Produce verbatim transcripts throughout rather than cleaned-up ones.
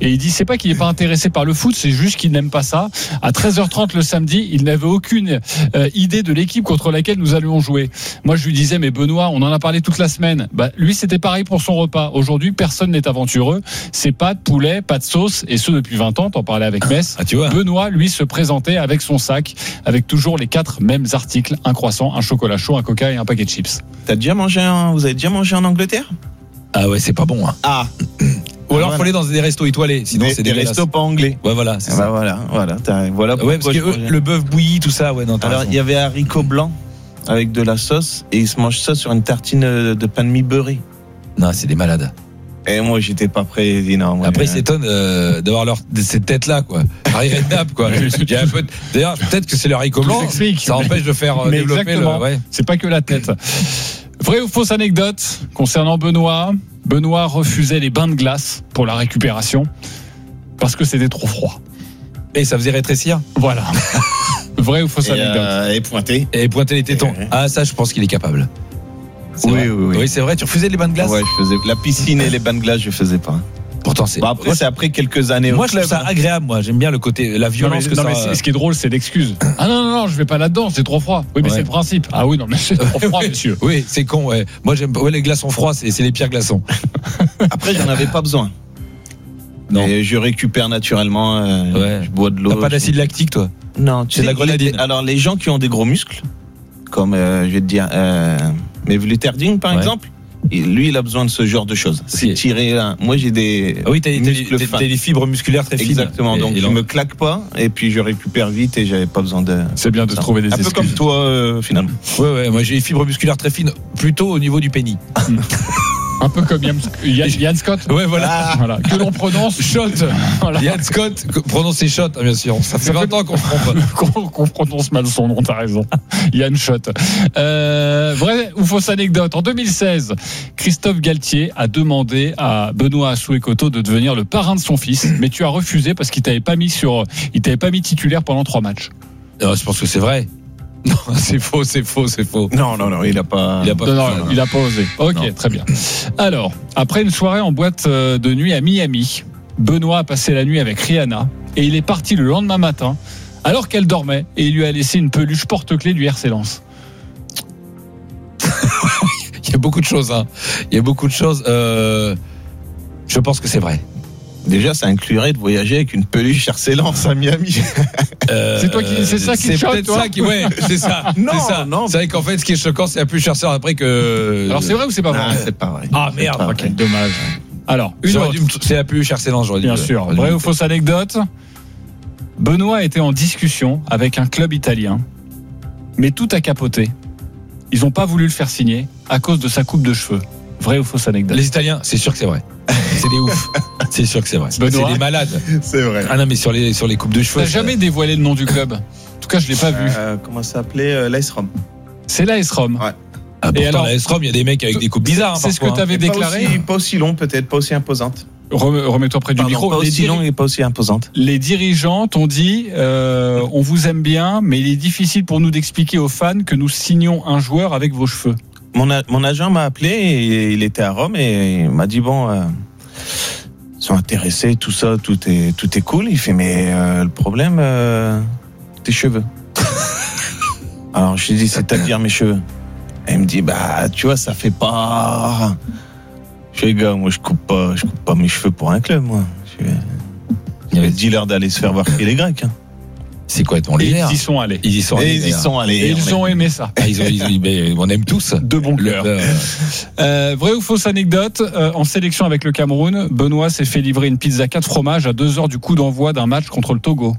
Et il dit c'est pas qu'il n'est pas intéressé par le foot, c'est juste qu'il n'aime pas ça. À treize heures trente le samedi, il n'avait aucune euh, idée de l'équipe contre laquelle nous allions jouer. Moi je lui disais mais Benoît, on en a parlé toute la semaine. Bah lui c'était pareil pour son repas. Aujourd'hui personne n'est aventureux. C'est pas de poulet, pas de sauce, et ce depuis vingt ans. T'en parlais avec Metz. Ah, tu vois. Benoît lui se présentait avec son sac, avec toujours les quatre mêmes articles, un croissant, un chocolat chaud, un coca et un paquet de chips. T'as déjà mangé un... Vous avez déjà mangé en Angleterre? Ah ouais, c'est pas bon. Hein. Ah. Ou alors voilà. faut aller dans des restos étoilés, sinon des, c'est des dégueulasse. restos pas anglais. Ouais voilà, c'est Ah ça. bah voilà, voilà, t'as, voilà. Ouais, parce que eux, le bœuf bouilli, tout ça, ouais. Non, t'as Alors raison. il y avait haricots blancs avec de la sauce et ils se mangent ça sur une tartine de pain de mie beurré. Non, c'est des malades. Et moi j'étais pas prêt. Dis non, moi, Après, ils euh... s'étonnent euh, d'avoir leur, cette tête-là, quoi. Harry Redknapp, quoi. Il y a un peu de... D'ailleurs, peut-être que c'est le haricot blanc. Ça empêche de faire euh, Mais développer exactement. le. Ouais. C'est pas que la tête. Vraie ou fausse anecdote concernant Benoît. Benoît refusait les bains de glace pour la récupération parce que c'était trop froid. Et ça faisait rétrécir. Voilà. Vraie ou fausse et, anecdote euh, et pointé. Et pointer les tétons. Ouais. Ah, ça, je pense qu'il est capable. C'est Oui, vrai. oui, oui. Oui, c'est vrai. Tu refusais les bains de glace. Ouais, je faisais la piscine et les bains de glace, je faisais pas. Pourtant, c'est. Bah après, moi, c'est après quelques années. moi au je trouve club, ça hein. agréable. Moi, j'aime bien le côté, la Non, violence mais, que non, ça. mais c'est- ce qui est drôle, c'est l'excuse. Ah non, non, non, je vais pas là-dedans, c'est trop froid. Oui, mais Ouais. c'est le principe. Ah oui, non, mais c'est trop froid, monsieur. Oui, c'est con. Ouais. Moi, j'aime. Ouais, les glaçons froids, c'est, c'est les pires glaçons. Après, j'en avais pas besoin. Non. Et je récupère naturellement. Euh, Ouais. Je bois de l'eau. T'as pas d'acide lactique, toi? Non, tu C'est de la sais, grenadine. les- Alors, les gens qui ont des gros muscles, comme euh, je vais te dire, euh, Mevluterding par Ouais. exemple, il- lui, il a besoin de ce genre de choses. Si. C'est tirer. un- Moi, j'ai des. Ah oui, t'as, t'as, muscles t'as, fins. t'as des fibres musculaires très fines. Exactement. Et- Donc, et je donc- me claque pas et puis je récupère vite et j'avais pas besoin de. C'est bien de se Ça. trouver des Un peu excuses. comme toi, euh, finalement. Ouais, ouais. Moi, j'ai des fibres musculaires très fines, plutôt au niveau du pénis. Un peu comme Yann, Yann, Yann Scott. Ouais, voilà. Voilà. Que l'on prononce shot. Voilà. Yann Scott, prononcez shot, hein, bien sûr. Ça fait Ça fait- vingt ans qu'on se trompe. qu'on, qu'on prononce mal son nom, t'as raison. Yann Schott. Euh, vrai ou fausse anecdote. En deux mille seize, Christophe Galtier a demandé à Benoît Assou-Ekotto de devenir le parrain de son fils, mais tu as refusé parce qu'il t'avait pas mis sur, il t'avait pas mis titulaire pendant trois matchs. Non, je pense que c'est vrai. Non, c'est faux, c'est faux, c'est faux. Non, non, non, il a pas. Il a pas Non, non, fait ça, il a pas osé. Ok, Non. très bien. Alors, après une soirée en boîte euh, de nuit à Miami, Benoît a passé la nuit avec Rihanna et il est parti le lendemain matin alors qu'elle dormait et il lui a laissé une peluche porte-clés du R C Lens. Il y a beaucoup de choses, hein. Il y a beaucoup de choses. Euh, je pense que c'est vrai. Déjà, ça inclurait de voyager avec une peluche R C Lens à Miami. Euh, C'est toi qui- c'est ça qui te c'est choque, peut-être toi ça qui, ouais, c'est ça. Non, c'est ça. non. C'est vrai qu'en fait, ce qui est choquant, c'est la plus chère sœur après que. Alors c'est vrai ou c'est pas vrai? Ah, c'est pas vrai. Ah merde, C'est pas ok. vrai. Dommage. Alors, une J'aurais autre, dû me- c'est la plus chère séance, j'aurais dû. bien me- sûr. j'aurais dû Vraie me- ou fausse anecdote? Benoît était en discussion avec un club italien, mais tout a capoté. Ils n'ont pas voulu le faire signer à cause de sa coupe de cheveux. Vraie ou fausse anecdote? Les Italiens, c'est sûr que c'est vrai. C'est des oufs. C'est sûr que c'est vrai. Benoît. C'est des malades. C'est vrai. Ah non, mais sur les, sur les coupes de cheveux. T'as jamais dévoilé le nom du club? En tout cas, je l'ai pas vu. Euh, comment ça s'appelait euh, l'A S Rome. C'est l'A S Rome. Ouais. Ah, Et pourtant, alors- la S-Rom, il y a des mecs avec des coupes bizarres. hein, C'est ce que parfois, tu avais Et pas déclaré. aussi- Pas aussi long, peut-être, pas aussi imposante. Rem- Remets-toi près du Pardon, micro. pas Les, aussi diri- long et pas aussi imposante. les dirigeants t'ont dit euh, on vous aime bien, mais il est difficile pour nous d'expliquer aux fans que nous signons un joueur avec vos cheveux. Mon, a- mon agent m'a appelé, et il était à Rome et il m'a dit bon, euh, ils sont intéressés, tout ça, tout est, tout est cool. Il fait mais euh, le problème, euh, tes cheveux. Alors je lui ai dit c'est-à-dire mes cheveux. Et il me dit bah tu vois ça fait pas. Je fais gars moi je coupe pas, je coupe pas mes cheveux pour un club moi. Je fais- Il y avait dealer d'aller se faire voir chez les Grecs. Hein. C'est quoi ton Et leader ils y sont allés. Ils y sont Et allés, ils y d'ailleurs. sont allés. Et ils ont aimé ça. Ah, ils ont, ils ont- mais on aime tous. De bon Le- cœur. euh, Euh, vraie ou fausse anecdote, euh, en sélection avec le Cameroun, Benoît s'est fait livrer une pizza quatre fromages à deux heures du coup d'envoi d'un match contre le Togo.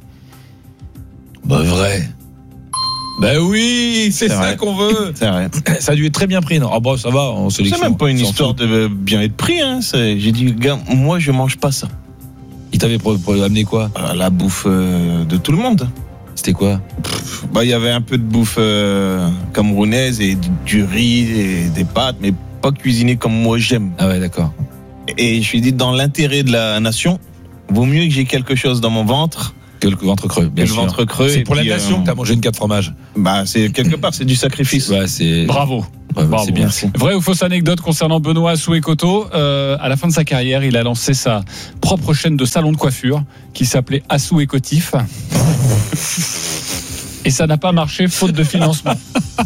Bah vrai. Bah oui, c'est, C'est ça vrai. qu'on veut. C'est vrai. Ça a dû être très bien pris, non? Ah bon, ça va, en sélection. C'est même pas une S'en histoire fout. de bien être pris. Hein. C'est- J'ai dit, gars, moi, je mange pas ça. Il t'avait pro- pro- amené quoi? Euh, La bouffe euh, de tout le monde. C'était quoi? Bah, il y avait un peu de bouffe euh, camerounaise et du, du riz et des pâtes, mais pas cuisiné comme moi j'aime. Ah ouais, d'accord. Et je lui ai dit, dans l'intérêt de la nation, vaut mieux que j'ai quelque chose dans mon ventre Que le ventre creux, bien que sûr. le ventre creux. C'est et pour la puis, nation euh, que t'as mangé une quatre fromages. Bah, c'est quelque part, c'est du sacrifice. Ouais, c'est. Bravo. Ouais, Bravo. c'est bien. Merci. Vraie ou fausse anecdote concernant Benoît Assou-Ekotto. Euh, à la fin de sa carrière, il a lancé sa propre chaîne de salon de coiffure qui s'appelait Assou-Écotif. Et ça n'a pas marché faute de financement.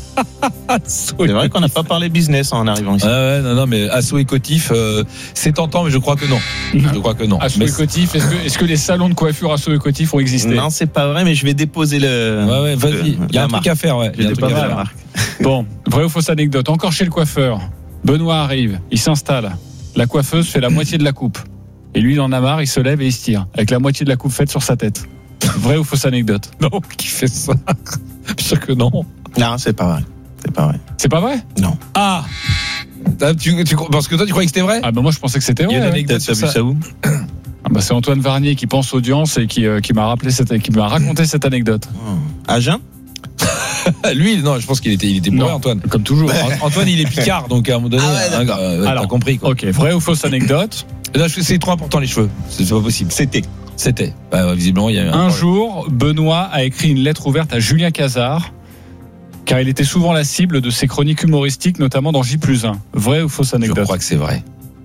C'est vrai qu'on n'a pas parlé business en arrivant ici. Ah ouais, non, non, mais Asso Écotif, euh, c'est tentant, mais je crois que non. Je crois que non. Assou-Écotif, est-ce que, est-ce que les salons de coiffure Assou-Écotif ont existé? Non, c'est pas vrai, mais je vais déposer le. Ouais, ouais, vas-y. Il y a un marque. truc à faire, ouais. Il y a un Je truc à dépose faire. la marque. Bon, vraie ou fausse anecdote. Encore chez le coiffeur. Benoît arrive, il s'installe. La coiffeuse fait la moitié de la coupe. Et lui, il en a marre, il se lève et il se tire. Avec la moitié de la coupe faite sur sa tête. Vraie ou fausse anecdote? Non, qui fait ça? Bien sûr que non. Non, c'est pas vrai. C'est pas vrai. C'est pas vrai? Non. Ah! Ah, tu, tu, parce que toi, tu croyais que c'était vrai? Ah ben moi je pensais que c'était Il y a vrai. une ouais. anecdote T'as sur vu ça. ça où? Ah bah c'est Antoine Varnier qui pense audience et qui, euh, qui m'a rappelé cette, qui m'a raconté cette anecdote. Agen? Lui, non, je pense qu'il était, il était bourré, Non. Antoine. Comme toujours. An- Antoine, il est picard, donc à un moment donné, Ah ouais, hein, d'accord. euh, t'as Alors, compris, quoi. Ok, vraie ou fausse anecdote? Non, je- c'est trop important, les cheveux. C'est c'est pas possible. C'était. C'était. Bah, ouais, visiblement, il y a eu Un problème. jour, Benoît a écrit une lettre ouverte à Julien Cazard, car il était souvent la cible de ses chroniques humoristiques, notamment dans J plus un. Vraie ou fausse Je anecdote? crois que c'est vrai.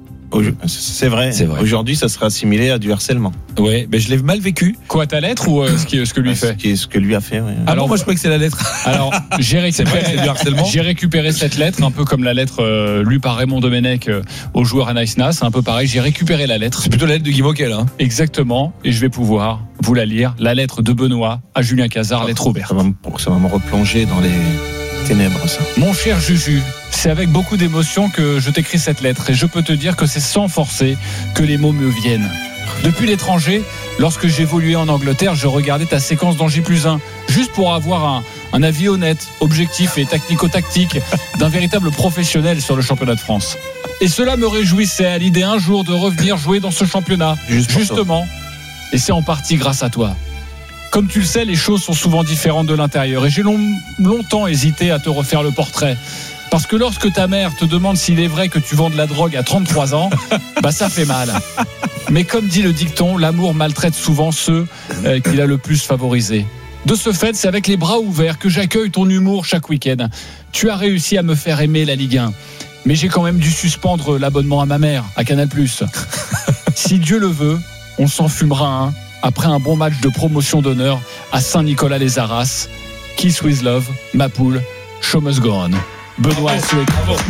C'est vrai. C'est vrai. Aujourd'hui, ça sera assimilé à du harcèlement. Ouais, mais je l'ai mal vécu. Quoi, ta lettre ou euh, ce, qui, ce que lui Ce fait? qui est ce que lui a fait. Ouais. Ah Alors, non, moi je croyais que c'est la lettre. Alors, j'ai C'est vrai, récupéré, c'est du harcèlement. j'ai récupéré cette lettre, un peu comme la lettre euh, lue par Raymond Domenech euh, au joueur à Nice-Na. C'est un peu pareil. J'ai récupéré la lettre. C'est plutôt la lettre de Guy Moquel, hein. Exactement. Et je vais pouvoir vous la lire. La lettre de Benoît à Julien Cazard, lettre ouverte. Ça va, me, ça va me replonger dans les ténèbres, ça. Mon cher Juju, c'est avec beaucoup d'émotion que je t'écris cette lettre et je peux te dire que c'est sans forcer que les mots me viennent. Depuis l'étranger, lorsque j'évoluais en Angleterre, je regardais ta séquence dans J plus un, juste pour avoir un, un avis honnête, objectif et tactico-tactique d'un véritable professionnel sur le championnat de France. Et cela me réjouissait à l'idée un jour de revenir jouer dans ce championnat, Juste pour justement. Et c'est en partie grâce à toi. Comme tu le sais, les choses sont souvent différentes de l'intérieur et j'ai long, longtemps hésité à te refaire le portrait. Parce que lorsque ta mère te demande s'il est vrai que tu vends de la drogue à trente-trois ans, bah ça fait mal. Mais comme dit le dicton, l'amour maltraite souvent ceux euh, qu'il a le plus favorisés. De ce fait, c'est avec les bras ouverts que j'accueille ton humour chaque week-end. Tu as réussi à me faire aimer la Ligue un. Mais j'ai quand même dû suspendre l'abonnement à ma mère, à Canal plus. Si Dieu le veut, on s'en fumera un après un bon match de promotion d'honneur à Saint-Nicolas-les-Arras. Kiss with love, ma poule, show must go on. Benoît Assou-Ekotto.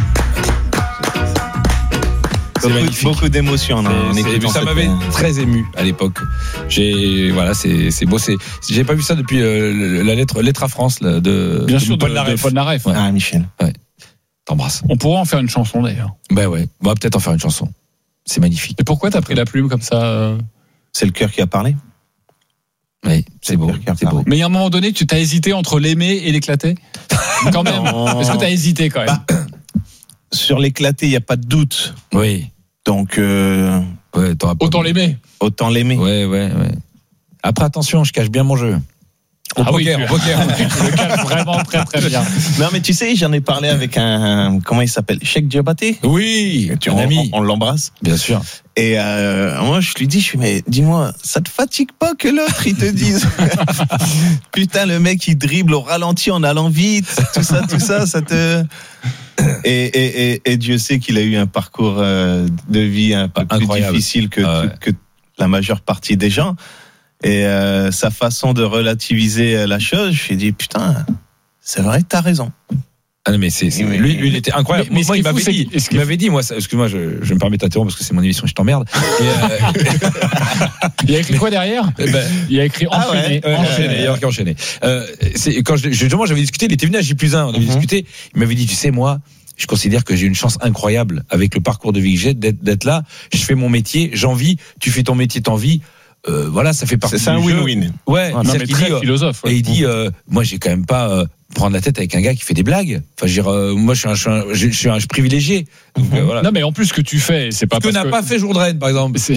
C'est Beaucoup, magnifique. beaucoup d'émotions. en C'est- écrivant ça cette- m'avait très ému à l'époque. J'ai voilà, c'est c'est beau. C'est j'ai pas vu ça depuis euh, la lettre lettre à France là, de Bien de sûr, de, Paul de Naref. Paul Naref. Ouais. Ah, Michel. T'embrasses. On pourra en faire une chanson d'ailleurs. Ben ouais, on va peut-être en faire une chanson. C'est magnifique. Et pourquoi t'as pris la plume comme ça euh C'est le cœur qui a parlé. Oui, c'est beau, c'est beau. Mais il y a un moment donné, tu t'as hésité entre l'aimer et l'éclater. Quand même. Non. Est-ce que t'as hésité quand même? Bah, Sur l'éclaté, il n'y a pas de doute. Oui. Donc, euh, Ouais, t'auras pas- Autant l'aimer. autant l'aimer. Ouais, ouais, ouais. Après, attention, je cache bien mon jeu. Au Ah oui, poker, tu- au poker. Tu le calmes vraiment très très bien. Non, mais tu sais, j'en ai parlé avec un. Comment il s'appelle? Cheikh Diabaté. Oui, Tu un on, ami. on, on l'embrasse. Bien sûr. Et euh, moi, je lui dis, je suis, mais dis-moi, ça te fatigue pas que l'autre, il te dise putain, le mec, il dribble au ralenti en allant vite, tout ça, tout ça, ça te. Et, et, et, et Dieu sait qu'il a eu un parcours euh, de vie un peu Incroyable. plus difficile que, Ah ouais. que, que la majeure partie des gens. Et euh, sa façon de relativiser la chose, je lui ai dit, putain, c'est vrai, t'as raison. Ah non, mais c'est, c'est- Mais- lui, lui, il était incroyable. Mais- mais moi, ce il qui est fou, m'avait c'est dit, que- ce qui il est m'avait dit, moi, ça, excuse-moi, je, je me permets de t'interrompre parce que c'est mon émission, je t'emmerde. Et, euh, Il a écrit quoi derrière? eh ben, Il a écrit Ah enchaîné. ouais, ouais, enchaîné, il y a marqué enchaîné. Euh, c'est, quand je, justement, j'avais discuté, il était venu à J plus un, on avait Mhm. discuté, il m'avait dit, tu sais, moi, je considère que j'ai une chance incroyable avec le parcours de vie que j'ai d'être, d'être là, je fais mon métier, j'en vis, tu fais ton métier, t'en vis, euh, voilà, ça fait partie C'est, c'est du un jeu. win-win. Ouais, Non, c'est-à-dire mais qu'il très dit, euh, philosophe. ouais. et il dit, euh, moi, j'ai quand même pas euh, prendre la tête avec un gars qui fait des blagues. Enfin, je veux dire, euh, moi, je suis un, je suis un, je suis un privilégié. Donc, euh, voilà. Non, mais en plus, ce que tu fais, c'est pas Ce que parce n'a que- pas fait Jourdain, par exemple. C'est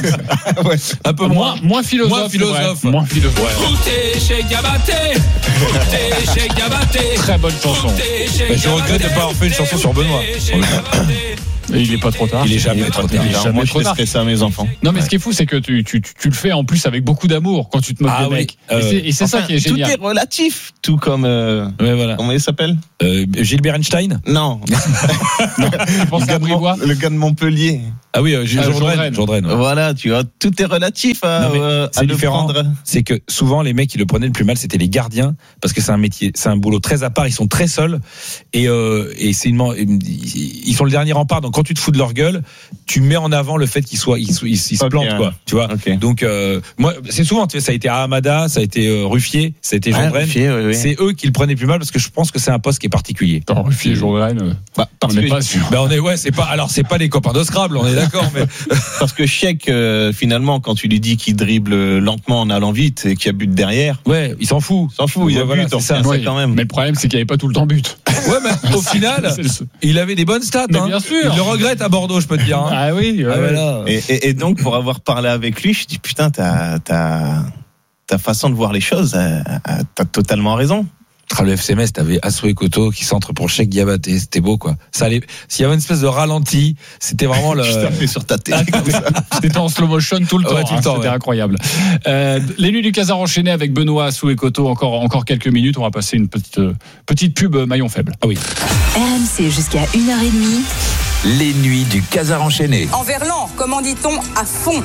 Un peu moins. moins, moins philosophe. Moins philosophe. c'est vrai. Moins philosophe. Foutez chez Diabaté, foutez chez Diabaté. Très bonne chanson. Mais je regrette de pas avoir fait une chanson sur Benoît. Et il est pas trop tard. Il est jamais Il est trop pas tard. Il est jamais Moi, je trop tard. laisserai ça à mes enfants. Non, mais Ouais. ce qui est fou, c'est que tu, tu, tu, tu le fais en plus avec beaucoup d'amour quand tu te moques Ah des oui, mecs. euh, et c'est, et c'est ça Enfin, qui est génial. Tout est relatif, tout comme euh, Ouais, voilà. comment il s'appelle? Euh, Gilles Berenstein. Non, Tu penses le à gars, de Brivois Mon- le gars de Montpellier. Ah oui, euh, Gilles Ah, Jourdain. Jourdain. Jourdain, ouais. Voilà, tu vois, tout est relatif à, Non, mais euh, c'est à le différent. prendre. C'est que souvent les mecs qui le prenaient le plus mal, c'était les gardiens, parce que c'est un métier, c'est un boulot très à part. Ils sont très seuls et euh, et c'est une, ils sont le dernier rempart. Donc quand tu te fous de leur gueule, tu mets en avant le fait qu'ils soient, ils, ils, ils se Ok, plantent quoi. Tu vois. Ok. Donc euh, moi, c'est souvent, tu sais, ça a été à Hamada, ça a été euh, Ruffier, ça a été Ouais, Jourdain. Ruffier, oui, oui. C'est eux qui le prenaient plus mal parce que je pense que c'est un poste qui est particulier. Attends, Ruffier et Jourdain, euh, Bah, on parce, n'est que, pas sûr. Ben on est ouais, c'est pas alors c'est pas les copains de Scrabble, on est d'accord, mais parce que Cheikh, euh, finalement, quand tu lui dis qu'il dribble lentement en allant vite et qu'il y a but derrière, ouais, il s'en fout. s'en fout, il y a Ouais, voilà, but, on c'est ça. retient ça Ouais, quand même. Mais le problème, c'est qu'il n'y avait pas tout le temps but. Ouais, mais au final, C'est le- il avait des bonnes stats. Mais hein. bien sûr. Il le regrette à Bordeaux, je peux te dire. Hein. Ah oui, ouais, Ah, ouais. voilà. Et, et, et donc, pour avoir parlé avec lui, je dis putain, ta, ta, ta façon de voir les choses, euh, euh, t'as totalement raison. Ah, le F C Metz, t'avais Assoué Koto qui centre pour Cheikh Diabaté, c'était beau quoi. Ça allait. S'il y avait une espèce de ralenti, c'était vraiment le. Je tapais sur ta télé comme ça. C'était en slow motion tout le Ouais, temps. tout le hein, temps, C'était ouais. incroyable. Euh, les nuits du Casar enchaînées avec Benoît Assou et Koto. Encore, encore quelques minutes. On va passer une petite, euh, petite pub euh, maillon faible. Ah oui. R M C jusqu'à une heure trente. Les nuits du Casar enchaîné. En verlan, comment dit-on à fond?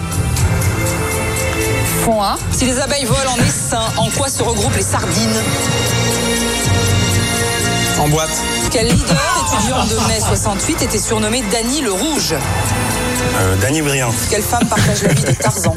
Fond un. Si les abeilles volent en essaim, en quoi se regroupent les sardines? En boîte. Quel leader étudiant de mai soixante-huit était surnommé Danny le Rouge? Euh, Danny Briand. Quelle femme partage la vie de Tarzan?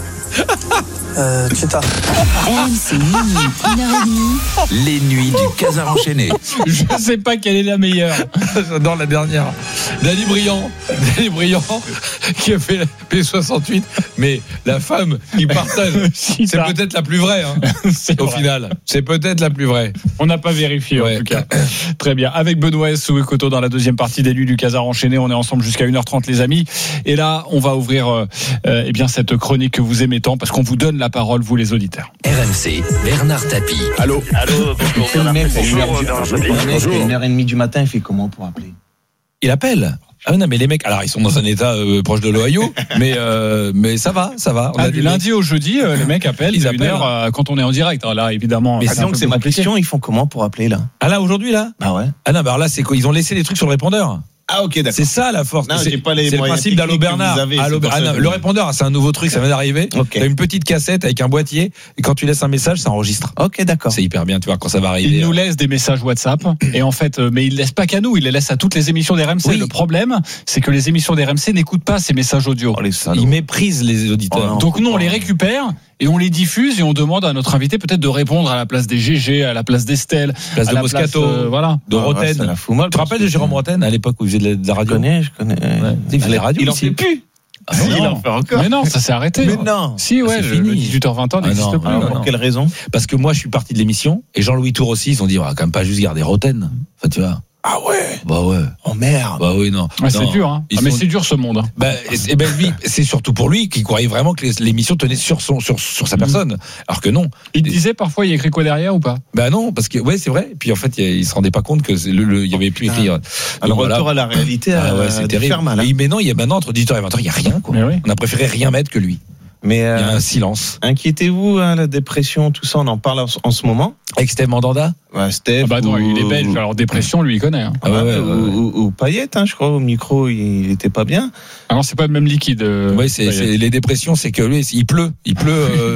Euh, Tcheta. R M C minuit, une heure trente. Les nuits du Casar enchaîné. Je ne sais pas quelle est la meilleure. J'adore la dernière. Danny Briand. Danny Briand qui a fait la P soixante-huit. Mais la femme qui partage, Si, c'est ça- peut-être la plus vraie. Hein, C'est au vrai. final. C'est peut-être la plus vraie. On n'a pas vérifié Ouais. en tout cas. Très bien. Avec Benoît Assou et Koto dans la deuxième partie des nuits du Casar enchaîné. On est ensemble jusqu'à une heure trente les amis. Et là, on va ouvrir euh, euh, eh bien cette chronique que vous aimez tant parce qu'on vous donne la parole, vous les auditeurs. R M C, Bernard Tapie. Allô. Allô, bonjour. Le mec, à une heure Bonjour, du- Bernard le Tapie. mec, à Bonjour. une heure et demie du matin, il fait comment pour appeler? Il appelle. Ah non, mais les mecs, alors ils sont dans un état euh, proche de l'Ohio, mais euh, mais ça va, ça va. On Ah, a du des lundi au jeudi, euh, les mecs appellent. Ils Ils à une appellent. heure euh, quand on est en direct. Alors là, évidemment. Mais c'est un Donc peu c'est plus ma compliqué. question, ils font comment pour appeler là? Ah là aujourd'hui là. Ah ouais. Ah non, bah alors là c'est quoi? Ils ont laissé des trucs sur le répondeur. Ah ok, d'accord. C'est ça la force. Non, c'est j'ai pas les c'est le moyens principe d'Allo techniques que Bernard. vous avez, Allo- c'est pour ah ça non, que- le répondeur, c'est un nouveau truc, ça vient d'arriver. Ok. T'as une petite cassette avec un boîtier et quand tu laisses un message, ça enregistre. Ok, d'accord. C'est hyper bien, tu vois, quand ça va arriver. Il nous laisse des messages WhatsApp et en fait, euh, mais il laisse pas qu'à nous, il les laisse à toutes les émissions d'R M C. Oui. Le problème, c'est que les émissions d'R M C n'écoutent pas ces messages audio. Oh, les salauds. Il méprise les auditeurs. Oh non. Donc nous, on les récupère et on les diffuse et on demande à notre invité peut-être de répondre à la place des G G, à la place d'Estelle, Place à de la Moscato, place, euh, voilà. de Ah ouais, Roten. ça la fout mal, Tu te rappelles de Jérôme Roten à l'époque où il faisait de la, de la Je radio? connais, je connais. Il faisait de la radio Il en aussi. fait plus. Ah non, il non. en fait encore. Mais non, ça s'est arrêté. Mais non. Si, ouais, c'est le, fini. le dix-huit heures vingt Ah n'existe non, plus. alors, Alors, non. pour quelle raison? Parce que moi, je suis parti de l'émission et Jean-Louis Tour aussi, ils ont dit, on va quand même pas juste garder Roten. Enfin, tu vois. Ah ouais. Bah ouais. Oh merde. Bah oui, non. Ouais, c'est Non. dur, hein. Ils Ah, mais sont- c'est dur ce monde. hein. Bah, et, et ben lui, c'est surtout pour lui qui croyait vraiment que les- l'émission tenait sur son, sur, sur sa personne. Alors que non. Il disait parfois, il écrit quoi derrière ou pas? Bah non, parce que ouais, c'est vrai. Et puis en fait, il, il se rendait pas compte que c'est le, le- il y avait plus écrit. Donc Alors, voilà. retour à la réalité, Ah à, ouais, c'est de terrible. faire mal, hein. Et- mais non, il y a maintenant entre dix-huit heures et vingt heures, il y a rien quoi. Mais oui. On a préféré rien mettre que lui. Mais Il y a euh, un silence. inquiétez-vous, hein, la dépression, tout ça, on en parle en, en ce moment. Avec Steve Mandanda. Ouais, Steph, Ah bah non, ou- il est belge. Alors dépression, lui, il connaît. hein. Ah ouais, ouais, ou, ouais, ouais. ou- ou Payet, hein, je crois, au micro, il, il était pas bien. Ah non, c'est pas le même liquide. euh, Ouais, c'est, Payet. c'est les dépressions, c'est que lui, il pleut, il pleut, euh,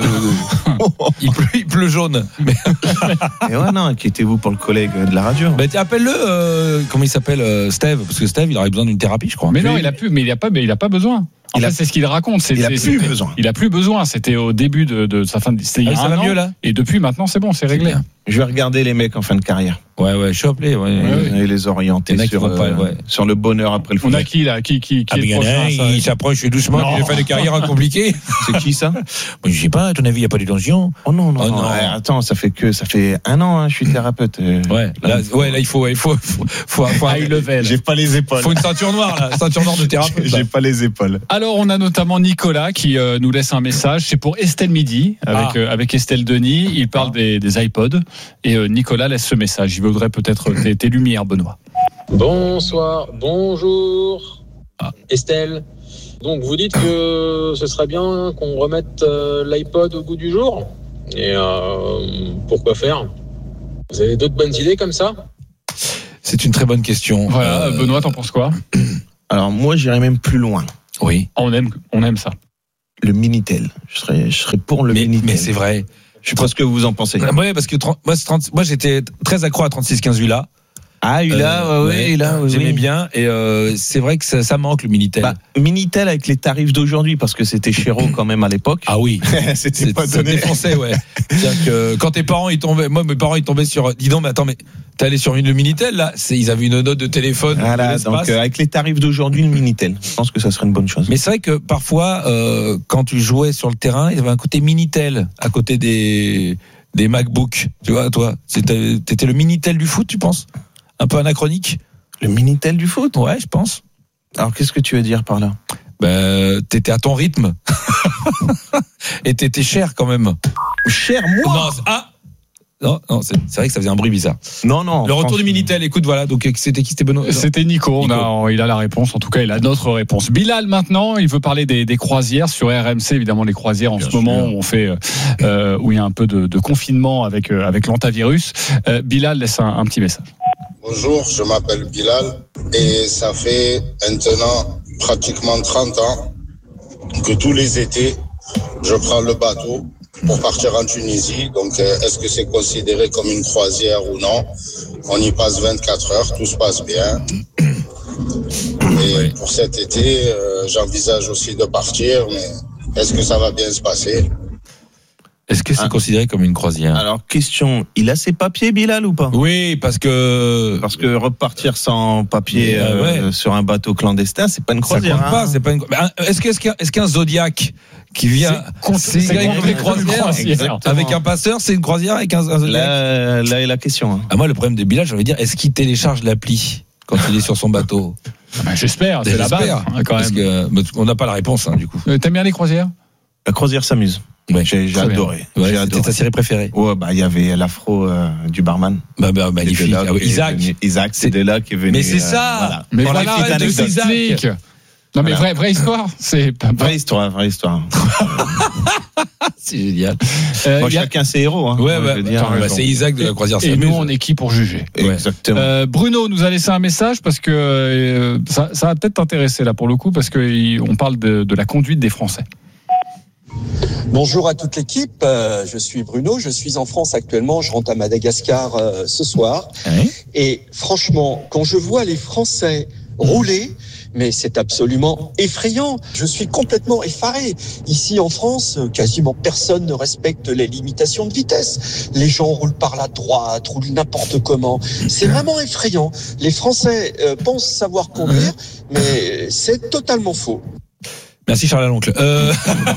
il pleut, il pleut jaune. Mais Et ouais, non, inquiétez-vous pour le collègue de la radio. bah, tiens, appelle-le. euh, comment il s'appelle, euh, Steve, parce que Steve, il aurait besoin d'une thérapie, je crois. Mais non, Lui, il a plus, mais il a pas, mais il a pas besoin. En Il fait, a- c'est ce qu'il raconte. C'est, il a c'est- plus c'était- besoin. Il a plus besoin. C'était au début de, de sa fin. De, c'était il y a Ah, ça un va an. mieux, là Et depuis maintenant, c'est bon, c'est réglé. bien. Je vais regarder les mecs en fin de carrière. Ouais, ouais, je suis appelé. Ouais, Ouais, Et les orienter Il y en a qui sur, vont pas, euh, ouais. sur le bonheur après le On foot. a qui là, qui qui qui Ah, est mais il y le en a un, prochain, ça il s'approche doucement, Non. il a fait des carrières compliquées. C'est qui ça? Moi, je sais pas, à ton avis, il n'y a pas de tension? Oh non, non, Oh non. non. Ouais, attends, ça fait que ça fait un an, hein, je suis thérapeute. euh, Ouais, là, ouais, là, il faut, il faut, faut, faut, faut, High level. J'ai pas les épaules. faut une ceinture noire, là, ceinture noire de thérapeute. là. J'ai pas les épaules. Alors, on a notamment Nicolas qui euh, nous laisse un message. C'est pour Estelle Midi, avec, Ah. euh, avec Estelle Denis. Il parle des, des iPods. Et euh, Nicolas laisse ce message. Il voudrait peut-être tes, tes lumières, Benoît. Bonsoir, bonjour. Estelle, donc vous dites que ce serait bien qu'on remette euh, l'iPod au goût du jour. Et euh, pourquoi faire ? Vous avez d'autres bonnes idées comme ça ? C'est une très bonne question. Voilà, Euh, Benoît, t'en penses quoi ? Alors moi, j'irais même plus loin. Oui. On aime, on aime ça. Le Minitel. Je serais, je serais pour le Mais, Minitel. mais c'est vrai. Je sais pas ce que vous en pensez. Ouais, parce que trente moi, c'est trente moi, j'étais très accro à trente-six quinze Ula. Ah, Ula, Euh, ouais, ouais, Ula, oui, j'aimais oui. bien. Et euh, c'est vrai que ça, ça manque le Minitel. Bah, Minitel avec les tarifs d'aujourd'hui, parce que c'était chéro quand même à l'époque. Ah oui. c'était C'est- pas ça donné. défonçait, ouais. C'est-à-dire que quand tes parents ils tombaient, moi mes parents ils tombaient sur, dis donc mais attends mais t'es allé sur une le Minitel là, c'est ils avaient une note de téléphone. Voilà, de l'espace. donc euh, avec les tarifs d'aujourd'hui, le Minitel, je pense que ça serait une bonne chose. Mais c'est vrai que parfois euh, quand tu jouais sur le terrain, il y avait un côté Minitel à côté des des MacBooks, tu vois toi, c'était t'étais le Minitel du foot, tu penses? Un peu anachronique? Le Minitel du foot? Ouais, je pense. Alors qu'est-ce que tu veux dire par là? Ben t'étais à ton rythme et t'étais cher quand même. Cher, moi? Non, c'est- ah non, non, c'est c'est vrai que ça faisait un bruit bizarre. Non, non. Le retour du franchement. Minitel, écoute, voilà, donc c'était qui? C'était Benoît? C'était Nico, on Nico. a, il a la réponse, en tout cas il a notre réponse. Bilal maintenant, il veut parler des, des croisières sur R M C, évidemment les croisières en Bien ce sûr. moment où on fait, euh, où il y a un peu de, de confinement avec, euh, avec l'antavirus. Euh, Bilal laisse un, un petit message. Bonjour, je m'appelle Bilal et ça fait maintenant pratiquement trente ans que tous les étés, je prends le bateau pour partir en Tunisie. Donc, euh, est-ce que c'est considéré comme une croisière ou non? On y passe vingt-quatre heures, tout se passe bien. Et pour cet été, euh, j'envisage aussi de partir, mais est-ce que ça va bien se passer? Est-ce que c'est Ah. considéré comme une croisière? Alors, question, il a ses papiers, Bilal, ou pas? Oui, parce que Parce que repartir sans papier Mais, euh, ouais. sur un bateau clandestin, c'est pas une ça croisière. compte pas, hein. c'est pas une. Mais un- Est-ce que est-ce qu'un est-ce qu'un Zodiac qui vient C'est- c'est avec compté une comme une croisière, croisière. exactement. Avec un passeur, c'est une croisière avec un, un Zodiac. Là, là est la question. hein. Ah, moi, le problème de Bilal, j'ai envie de dire, est-ce qu'il télécharge l'appli quand il est sur son bateau? Ah ben, j'espère, c'est la base J'espère, hein, quand parce même. que mais on n'a pas la réponse, hein, du coup. Euh, T'aimes bien les croisières? La croisière s'amuse. Ouais. J'ai, j'ai Très bien. adoré. Ouais, j'ai c'était adoré. ta série préférée. Ouais, bah, il y avait l'afro euh, du barman. Bah, bah, C'est magnifique. de là Ah ouais, qu'est Isaac. venu- Isaac, c'est C'est- de là qu'est venu. Mais c'est euh, ça. voilà. Mais Pour la voilà, petite arrête de anecdote. s'explique. Non mais Voilà. vraie, vraie histoire, c'est pas Vraie histoire, vraie histoire. C'est génial. Euh, Moi, il y a- chacun ses héros. Hein. Ouais, Moi, bah, je veux dire, attends, bah, euh, c'est Isaac de la croisière. Et s'amuse. nous on est qui pour juger? Ouais. Exactement. Euh, Bruno nous a laissé un message parce que euh, ça, ça va peut-être t'intéresser là pour le coup parce qu'on parle de, de la conduite des Français. Bonjour à toute l'équipe, euh, je suis Bruno, je suis en France actuellement, je rentre à Madagascar euh, ce soir. Ouais. Et franchement, quand je vois les Français rouler, mais c'est absolument effrayant. Je suis complètement effaré. Ici en France, quasiment personne ne respecte les limitations de vitesse. Les gens roulent par la droite, roulent n'importe comment. C'est vraiment effrayant. Les Français euh, pensent savoir conduire, mais c'est totalement faux. Merci Charles Aloncle. Euh...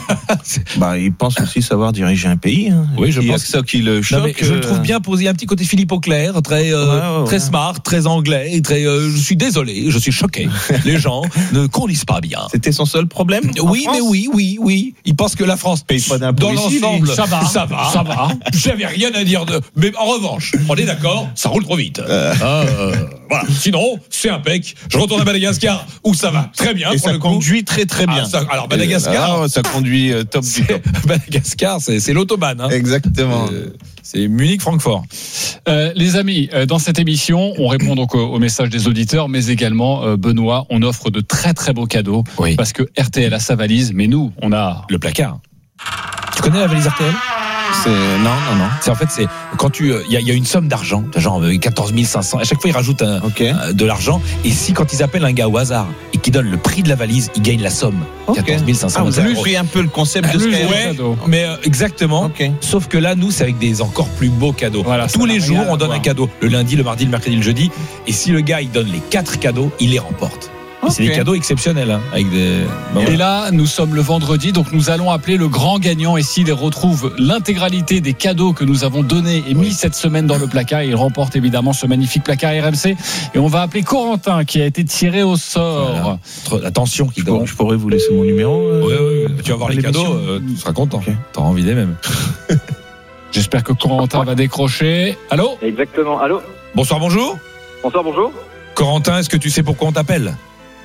Bah, il pense aussi savoir diriger un pays. Hein. Oui, je Il y a pense que ça qui le choque. Non, mais je le euh, trouve bien posé. Un petit côté Philippe Auclair, très euh, Ouais, ouais, ouais. très smart, très anglais, et très. euh, je suis désolé, je suis choqué. Les gens ne conduisent pas bien. C'était son seul problème. en Oui, France mais oui, oui, oui. Ils pensent que la France Paye pas d'impôts dans ici, l'ensemble, ça va, ça va, ça va. J'avais rien à dire de. Mais en revanche, on est d'accord, ça roule trop vite. Euh. Ah, euh, voilà. Sinon, c'est impec. Je retourne à Madagascar où ça va très bien. Et pour ça le coup. conduit très très bien. Ah, ça- alors Madagascar, Ah, ça conduit euh, top du c'est, top. Madagascar, c'est, c'est l'autobahn. Hein. Exactement. Euh, c'est Munich-Francfort. Euh, les amis, euh, dans cette émission, on répond donc au, au message des auditeurs, mais également, euh, Benoît, on offre de très très beaux cadeaux Oui. parce que R T L a sa valise, mais nous, on a Le placard. Tu connais la valise R T L? C'est non non non. C'est en fait c'est quand tu il y, a- y a une somme d'argent, genre euh, quatorze mille cinq cents. À chaque fois ils rajoutent un, Ok. euh, de l'argent et si quand ils appellent un gars au hasard et qu'ils donnent le prix de la valise, ils gagnent la somme. Ok. quatorze mille cinq cents Ah, vous avez euros. pris un peu le concept de Plus Skyrock. ouais. cadeau. Mais euh, exactement. Ok. Sauf que là nous c'est avec des encore plus beaux cadeaux. Voilà, ça Tous n'a les rien jours à on donne voir. un cadeau. Le lundi, le mardi, le mercredi, le jeudi. Et si le gars il donne les quatre cadeaux, il les remporte. Et c'est Ok. des cadeaux exceptionnels hein, avec des. Ben Et voilà. là, nous sommes le vendredi, donc nous allons appeler le grand gagnant. Et s'il retrouve l'intégralité des cadeaux que nous avons donnés et mis cette semaine dans le placard, il remporte évidemment ce magnifique placard R M C. Et on va appeler Corentin, qui a été tiré au sort. Voilà. Trop- Attention qui Je pourrais- donne. je pourrais vous laisser mon numéro. euh, Ouais, ouais, tu vas voir les l'émission. cadeaux, euh, tu seras content. Ok. T'auras envie d'aimer même. J'espère que Corentin va décrocher. Allô? Exactement. Allô? Bonsoir, bonjour. Bonsoir, bonjour. Corentin, est-ce que tu sais pourquoi on t'appelle?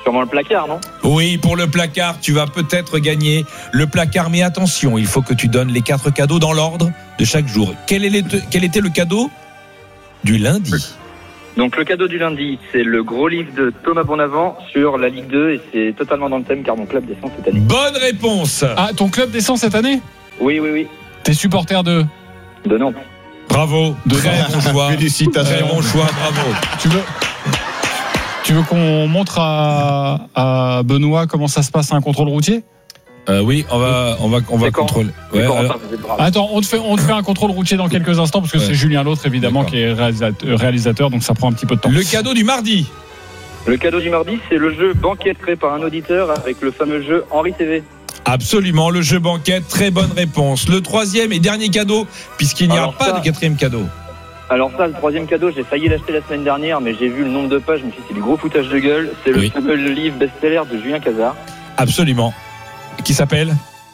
Sûrement le placard, non? Oui, pour le placard, tu vas peut-être gagner le placard. Mais attention, il faut que tu donnes les quatre cadeaux dans l'ordre de chaque jour. Quel, est les, quel était le cadeau du lundi? Donc le cadeau du lundi, c'est le gros livre de Thomas Bonavent sur la Ligue deux et c'est totalement dans le thème car mon club descend cette année. Bonne réponse. Ah, ton club descend cette année? Oui, oui, oui. T'es supporter de? De Nantes. Bravo, de très Nantes. bon choix. Félicitations. Très bon choix, bravo. Tu veux, tu veux qu'on montre à, à Benoît comment ça se passe un contrôle routier? Euh, oui, on va, on va, on va contrôler. Ouais, alors... Attends, on te fait, on te fait un contrôle routier dans quelques instants parce que ouais. c'est Julien L'Autre évidemment D'accord. qui est réalisateur, réalisateur, donc ça prend un petit peu de temps. Le cadeau du mardi. Le cadeau du mardi, c'est le jeu Banquette créé par un auditeur avec le fameux jeu Henri T V. Absolument, le jeu Banquette, très bonne réponse. Le troisième et dernier cadeau, puisqu'il n'y a pas ça, de quatrième cadeau. Alors ça, le troisième cadeau, j'ai failli l'acheter la semaine dernière, mais j'ai vu le nombre de pages, je me suis dit c'est du gros foutage de gueule. C'est oui. le fameux livre best-seller de Julien Cazard. Absolument. Qui s'appelle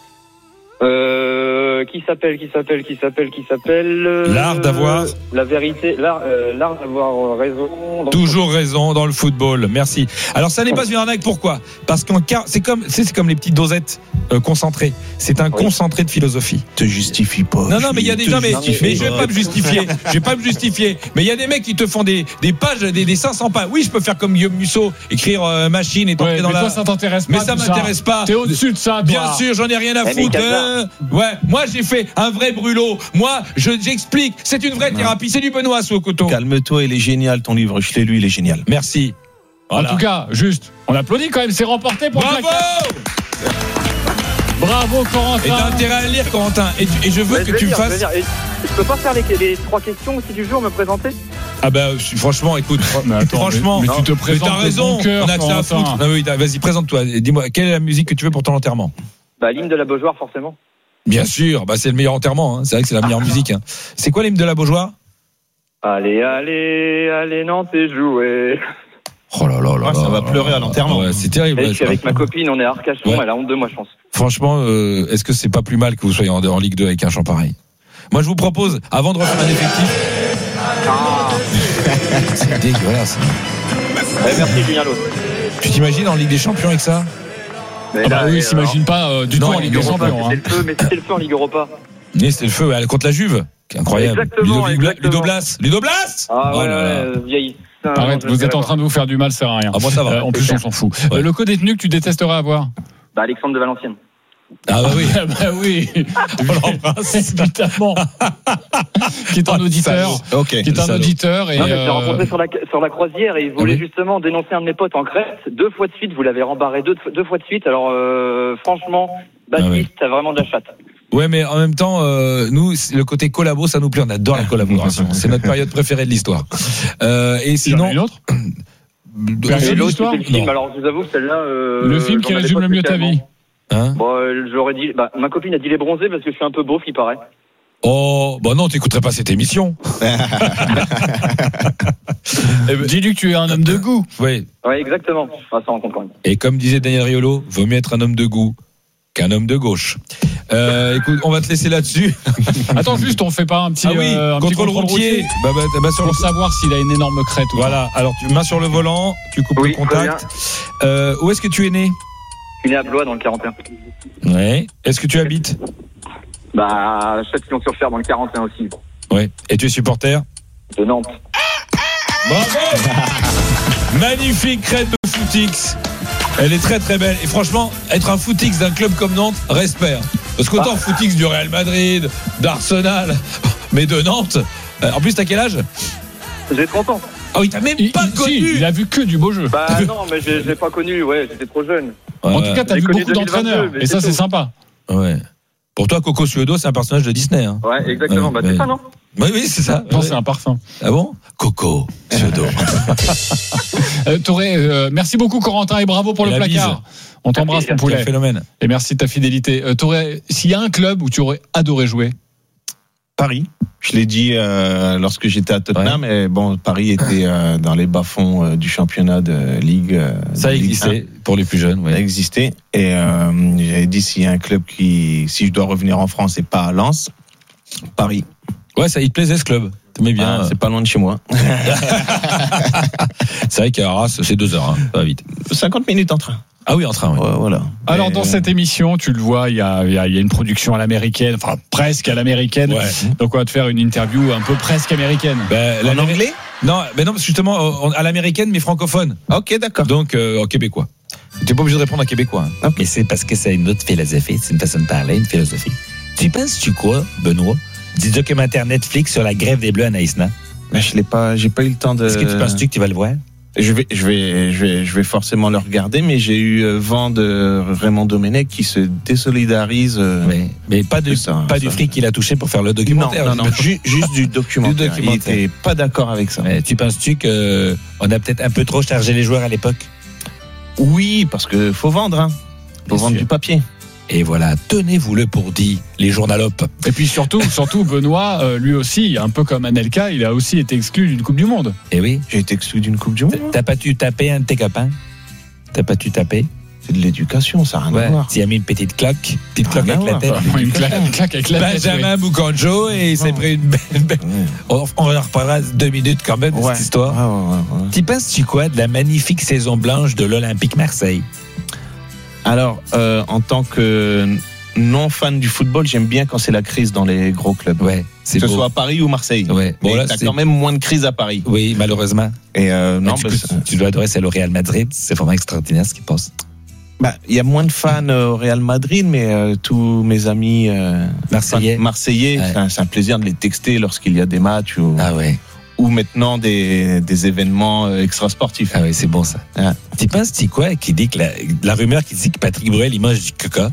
euh, Qui s'appelle Qui s'appelle Qui s'appelle Qui s'appelle euh, L'art d'avoir la vérité, l'art, euh, l'art d'avoir raison. Toujours raison dans le football. Merci. Alors ça n'est pas une arnaque. Pourquoi? Parce qu'en cas, c'est comme, c'est, c'est comme les petites dosettes euh, concentrées. C'est un oui. concentré de philosophie. Te justifie pas. Non non, mais il y a des gens, mais, mais je vais pas me justifier. Je vais pas me justifier. Mais il y a des mecs qui te font des des pages, des, des cinq cents pages. Oui, je peux faire comme Guillaume Musso, écrire euh, machine et t'entrer ouais, dans mais la. Toi, ça t'intéresse pas. Mais ça m'intéresse ça. pas. T'es au-dessus de ça. Toi. Bien sûr, j'en ai rien à foutre. Euh, ouais, moi j'ai fait un vrai brûlot. Moi, je, j'explique. C'est une vraie thérapie. C'est du Benoît sous au coton. Calme-toi, il est génial ton livre. Je l'ai lu, il est génial. Merci. Voilà. En tout cas, juste, on applaudit quand même. C'est remporté pour. Bravo. Bravo Corentin. Et t'as intérêt à le lire, Corentin. Et, et je veux bah, que je tu lire, me fasses. Je, je peux pas faire les, les trois questions aussi du jour, me présenter. Ah bah franchement, écoute, mais attends, franchement, mais, mais tu te présentes. T'as raison. Bon cœur, on a que ça à foutre. Ah oui, vas-y, présente-toi. Dis-moi, quelle est la musique que tu veux pour ton enterrement? Bah l'hymne de la Beaujoire, forcément. Bien sûr, bah c'est le meilleur enterrement. Hein. C'est vrai que c'est la meilleure musique. Hein. C'est quoi l'hymne de la Beaujoire? Allez, allez, allez, Nantes et jouer. Oh là là là, ah, ça va pleurer à l'enterrement. Ouais, c'est terrible. Et je suis avec ma copine, on est à Arcachon, ouais. Elle a honte de moi, je pense. Franchement, euh, est-ce que c'est pas plus mal que vous soyez en, en Ligue deux avec un chant pareil? Moi, je vous propose, avant de refaire un effectif. Ah. C'est dégueulasse. Ouais, merci Julien L'Autre. Tu t'imagines en Ligue des Champions avec ça? Mais là, ah bah oui, il s'imagine pas euh, du non, tout en Ligue des Champions. C'était le feu, mais c'était le feu en Ligue Europa. Mais c'était le feu ouais, contre la Juve. Incroyable. Exactement. Ludo, exactement. Ludo Blas. Ludo Blas. Ah ouais, oh là là. Ouais, vieilli. Arrête, vous êtes en train de vous faire du mal, ça sert à rien. Ah, moi, ça va. Euh, en plus, on s'en fout. Ouais. Euh, le co-détenu que tu détesterais avoir? Bah, Alexandre de Valenciennes. Ah bah oui, bah oui, on l'embrasse évidemment. Qui est un auditeur, okay, qui est un auditeur et non, mais je l'ai rencontré sur la sur la croisière et il voulait ah oui. justement dénoncer un de mes potes en Grèce deux fois de suite. Vous l'avez rembarré deux deux fois de suite. Alors euh, franchement, Baptiste, ah oui. t'as vraiment de la chatte. Ouais, mais en même temps, euh, nous, le côté collabo, ça nous plaît. On adore la collaboration. C'est notre période préférée de l'histoire. Euh, et sinon, une autre. De, et l'autre, c'était le film. Alors, je vous avoue que celle-là. Euh, le film qui résume le mieux ta vie. Hein bon, euh, j'aurais dit. Bah, ma copine a dit les bronzés parce que je suis un peu beauf, il paraît. Oh, bah non, t'écouterais pas cette émission. Dis-lui que tu es un homme de goût. Oui. Ouais, exactement. On va s'en rendre compte quand même. Et comme disait Daniel Riolo, vaut mieux être un homme de goût qu'un homme de gauche. Euh, écoute, on va te laisser là-dessus. Attends, juste, on fait pas un petit, ah oui, euh, un contrôle, petit contrôle routier, routier. Bah, bah, bah, sur pour le... savoir s'il a une énorme crête. Ou voilà. Pas. Alors, tu main sur le volant, tu coupes oui, le contact. Euh, où est-ce que tu es né? Je suis né à Blois dans le quarante et un. Ouais. Est-ce que tu habites? Bah, Châtillon-sur-Fer dans le quarante et un aussi. Ouais. Et tu es supporter? De Nantes. Bravo. Magnifique crête de Footix. Elle est très très belle. Et franchement, être un Footix d'un club comme Nantes, respect. Parce qu'autant ah. Footix du Real Madrid, d'Arsenal, mais de Nantes. En plus, t'as quel âge? J'ai trente ans. Ah oui, t'as même il, pas il, connu. Si, il a vu que du beau jeu. Bah non, mais j'ai, j'ai pas connu, ouais, j'étais trop jeune. Ouais, en tout cas, t'as j'ai vu beaucoup d'entraîneurs. Et ça, tout. c'est sympa. Ouais. Pour toi, Coco Suedo, c'est un personnage de Disney. Hein. Ouais, exactement. Ouais, bah, mais... c'est ça, non? Oui, oui, c'est ça. Non, ouais. c'est un parfum. Ah bon? Coco Suedo. euh, T'aurais, euh, merci beaucoup, Corentin, et bravo pour et le placard. Bise. On t'embrasse, mon poulet. Quel phénomène. Et merci de ta fidélité. Euh, t'aurais, s'il y a un club où tu aurais adoré jouer? Paris. Je l'ai dit euh, lorsque j'étais à Tottenham, ouais. Mais bon, Paris était euh, dans les bas-fonds euh, du championnat de Ligue. Euh, ça de existait Ligue pour les plus jeunes. Ouais. Ça existait. Et euh, j'avais dit s'il y a un club qui, si je dois revenir en France et pas à Lens, Paris. Ouais, ça, il te plaisait ce club. T'aimais bien. Ah, c'est pas loin de chez moi. C'est vrai qu'à Arras, c'est deux heures, hein. Ça va vite. cinquante minutes en train. Ah oui, en train, oui. Ouais, voilà. Alors, Et... dans cette émission, tu le vois, il y a, il y a, il y a une production à l'américaine, enfin, presque à l'américaine. Ouais. Donc, on va te faire une interview un peu presque américaine. Ben, En anglais? Non, ben non, parce que justement, à l'américaine, mais francophone. Ok, d'accord. Donc, euh, en québécois. T'es pas obligé de répondre en québécois. Hein. Okay. Mais c'est parce que c'est une autre philosophie, c'est une façon de parler, une philosophie. Tu penses-tu quoi, Benoît, du documentaire Netflix sur la grève des Bleus à Naïsna? Ben, je l'ai pas, j'ai pas eu le temps de. Est-ce que tu penses-tu que tu vas le voir? Je vais, je vais, je vais, je vais forcément le regarder, mais j'ai eu vent de Raymond Domenech qui se désolidarise. Oui, mais pas de, ça, pas ça. du fric qu'il a touché pour faire le documentaire. Non, non, non, ju- juste du documentaire. Du documentaire. Il était pas d'accord avec ça. Mais tu penses-tu que on a peut-être un peu trop chargé les joueurs à l'époque? Oui, parce que faut vendre, hein. Faut Bien vendre sûr. du papier. Et voilà, tenez-vous-le pour dit, les journalopes. Et puis surtout, surtout Benoît, euh, lui aussi, un peu comme Anelka, il a aussi été exclu d'une Coupe du Monde. Eh oui. J'ai été exclu d'une Coupe du Monde. T'as pas tu tapé un de tes copains? T'as pas tu tapé? C'est de l'éducation, ça n'a rien Ouais. à voir. Tu as mis une petite cloque, petite cloque Rien avec à la tête. voir. Enfin, une, claque, une claque avec la tête. Benjamin Boucanjo et il s'est Non. pris une belle, belle- Ouais. On, on en reparlera deux minutes quand même de Ouais. cette histoire. Ouais, ouais, ouais, ouais. Tu penses-tu quoi de la magnifique saison blanche de l'Olympique Marseille? Alors, euh, en tant que non fan du football, j'aime bien quand c'est la crise dans les gros clubs. Ouais, c'est que ce beau. soit à Paris ou Marseille. Ouais. Bon, Mais là, t'as c'est- quand même moins de crise à Paris. Oui, malheureusement. Et euh, non, tu, bah, peux- ça- tu dois adorer celle au Real Madrid. C'est vraiment extraordinaire ce qui passe. bah, il y a moins de fans euh, au Real Madrid, mais euh, tous mes amis euh, Marseillais. fans marseillais, Ouais. c'est, un, c'est un plaisir de les texter lorsqu'il y a des matchs ou, Ah ouais. ou maintenant des, des événements euh, extrasportifs. Ah ouais, c'est bon ça. Ah. Tu penses-tu quoi qui dit que la, la rumeur qui dit que Patrick Bruel il mange du coca?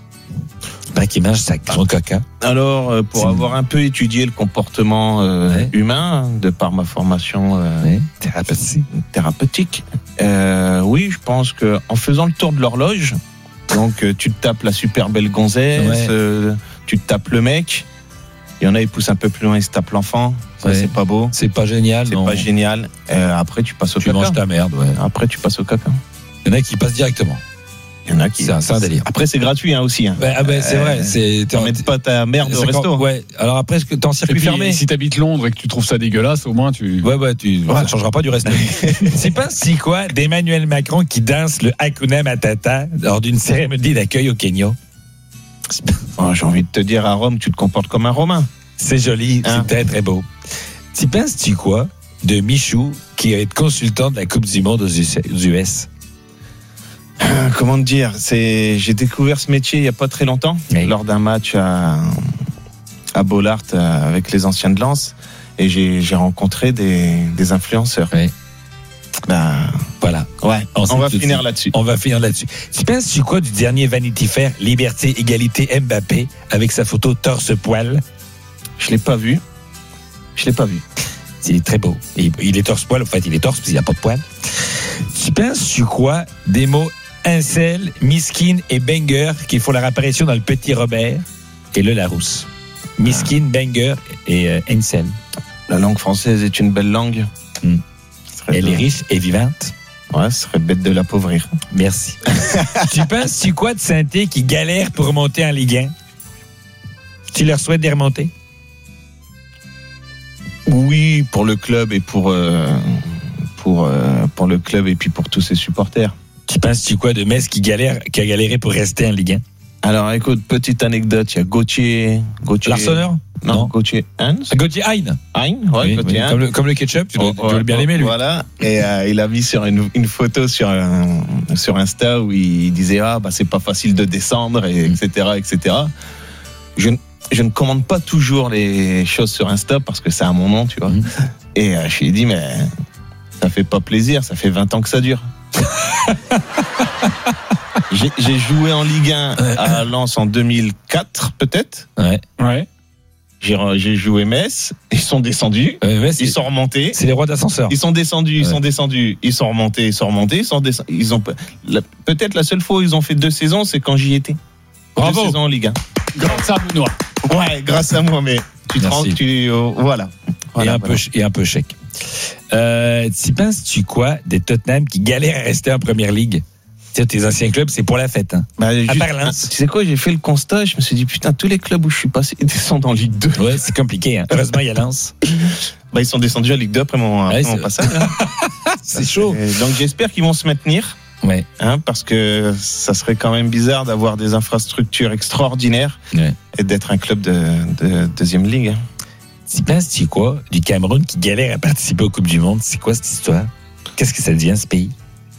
Ben, qu'il mange sa, son coca. Alors, euh, pour C'est- avoir un peu étudié le comportement euh, Ouais. humain, hein, de par ma formation euh, Ouais. Thérapeutique. thérapeutique, euh, oui, je pense que en faisant le tour de l'horloge, donc euh, tu te tapes la super belle gonzesse, Ouais. euh, tu te tapes le mec, il y en a ils poussent un peu plus loin, ils se tapent l'enfant, ça Ouais. c'est pas beau, C'est pas génial. c'est non. pas génial. Euh, après tu passes au Tu caca. manges ta merde, ouais. Après tu passes au caca. Il y en a qui passent directement. Il y en a qui. C'est un- c'est un délire. Après c'est gratuit hein, aussi. Hein. Ben, ah ben, c'est Euh, vrai. C'est, T'en mets pas ta merde au c'est quand- resto. Ouais. Alors après, est-ce que t'es en Et circuit puis, fermé? si t'habites Londres et que tu trouves ça dégueulasse, au moins tu. Ouais, ouais, tu, ça ne changera pas du reste. C'est pas si quoi d'Emmanuel Macron qui danse le Hakuna Matata lors d'une cérémonie d'accueil au Kenya. Oh, j'ai envie de te dire à Rome, tu te comportes comme un Romain. C'est joli, Hein? c'est très très beau. Tu penses-tu quoi de Michou qui est consultant de la Coupe du Monde aux U S? Euh, Comment te dire, c'est j'ai découvert ce métier il y a pas très longtemps Oui. lors d'un match à à Bollard euh, avec les anciens de Lens et j'ai j'ai rencontré des des influenceurs. Oui. Ben Voilà. ouais, On on, sait va tout finir de- là-dessus. On va finir là-dessus. Tu penses-tu quoi du dernier Vanity Fair, Liberté, Égalité, Mbappé, avec sa photo torse-poil? Je l'ai pas vu. Je l'ai pas vu. Il est très beau. Il, il est torse-poil, en fait, il est torse, parce qu'il n'a pas de poil. Tu penses-tu quoi des mots incel, miskin et banger qui font leur apparition dans le Petit Robert et le Larousse? Miskin, banger et euh, incel. La langue française est une belle langue. Hmm. Ce serait Elle de- est riche et vivante. Ouais, ce serait bête de l'appauvrir. Merci. Tu penses-tu quoi de Saint-Étienne qui galère pour remonter en Ligue un? Tu leur souhaites de remonter? Oui, pour le club et pour euh, pour euh, pour le club et puis pour tous ses supporters. Tu penses-tu quoi de Metz qui galère, qui a galéré pour rester en Ligue un? Alors écoute, petite anecdote, il y a Gauthier, Gauthier Larsonneur? Non, Non. Gauthier Hans. Gauthier Hein. Hein, ouais, Oui, Gauthier oui. Hein. Comme, le, comme le ketchup, tu dois, Oh, tu dois ouais, le bien oh, aimer, lui. Voilà, et euh, il a mis sur une, une photo sur un- sur Insta où il disait ah bah c'est pas facile de descendre et Mm. etc etc. Je ne je ne commande pas toujours les choses sur Insta parce que c'est à mon nom, tu vois. Mm. Et euh, je lui ai dit mais ça fait pas plaisir, ça fait vingt ans que ça dure. J'ai j'ai joué en Ligue un à Lens en deux mille quatre peut-être. Ouais. Ouais. J'ai j'ai joué Metz, ils sont descendus, Ouais, mais c'est- ils sont remontés. C'est les rois d'ascenseur. Ils sont descendus, ils Ouais. sont descendus, ils sont remontés, ils sont remontés, ils sont descendus. Ils ont la- peut-être la seule fois où ils ont fait deux saisons, c'est quand j'y étais. Bravo. Deux saisons en Ligue un. Grâce à Benoît. Ouais, grâce à moi, mais tu te Merci. rends, tu oh, voilà. Et, Voilà, un voilà. peu, et un peu chèque. Euh, tu penses-tu quoi des Tottenham qui galèrent à rester en première ligue? Tu sais, tes anciens clubs, c'est pour la fête. Hein. Bah, juste- part Lens. tu sais quoi, j'ai fait le constat, je me suis dit putain, tous les clubs où je suis passé ils descendent en Ligue deux. Ouais, c'est compliqué. Hein. Heureusement, il y a Lens. Bah, ils sont descendus à Ligue deux après mon, après Ouais, mon c'est- passage. hein. C'est chaud. Et donc j'espère qu'ils vont se maintenir. Ouais. Hein, parce que ça serait quand même bizarre d'avoir des infrastructures extraordinaires Ouais. et d'être un club de, de deuxième ligue. Tu penses, tu quoi, du Cameroun qui galère à participer aux Coupes du Monde? C'est quoi cette histoire? Qu'est-ce que ça devient, ce pays?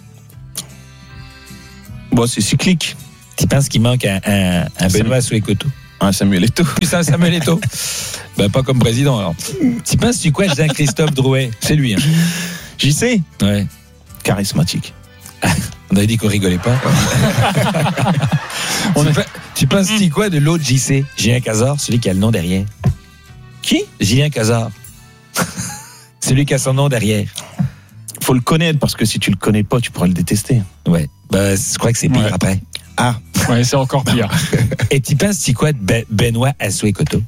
Bon, c'est cyclique. Tu penses qu'il manque un, un, un Benoît Souekoto? Un Samuel Eto'o. C'est un Samuel Eto'o. Ben, pas comme président, alors. Tu penses, tu quoi, Jean-Christophe Drouet? C'est lui, hein. J'y sais. Ouais. Charismatique. On avait dit qu'on rigolait pas. On a... Tu penses, tu quoi, de l'autre J C? Julien Cazard, celui qui a le nom derrière. Qui? Julien Cazard. Celui qui a son nom derrière. Faut le connaître parce que si tu le connais pas, tu pourras le détester. Ouais. Ben, je crois que c'est pire Ouais. après. Ah. Ouais, c'est encore pire. Et tu penses, tu quoi, de ben- Benoît Assoué-Koto?